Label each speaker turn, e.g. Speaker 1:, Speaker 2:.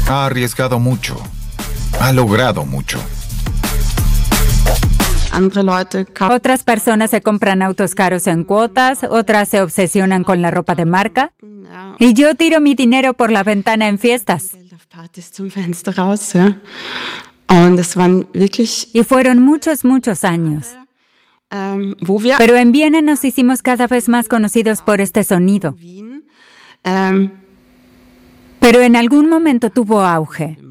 Speaker 1: Ha arriesgado mucho. Ha logrado mucho.
Speaker 2: Otras personas se compran autos caros en cuotas, otras se obsesionan con la ropa de marca. Y yo tiro mi dinero por la ventana en fiestas. Y fueron muchos años. Pero en Viena nos hicimos cada vez más conocidos por este sonido. Pero en algún momento tuvo auge.